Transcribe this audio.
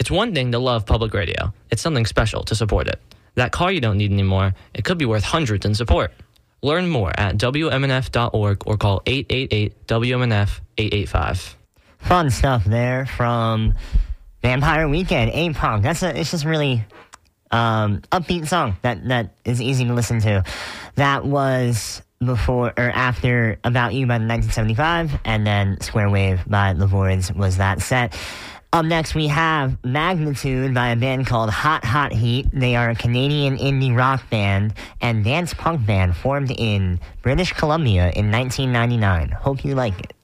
It's one thing to love public radio. It's something special to support it. That car you don't need anymore, it could be worth hundreds in support. Learn more at WMNF.org or call 888-WMNF-885. Fun stuff there from Vampire Weekend, A-Punk. It's just really upbeat song that is easy to listen to. That was before or after About You by 1975, and then Square Wave by The Voids was that set. Up next, we have Magnitude by a band called Hot Hot Heat. They are a Canadian indie rock band and dance punk band formed in British Columbia in 1999. Hope you like it.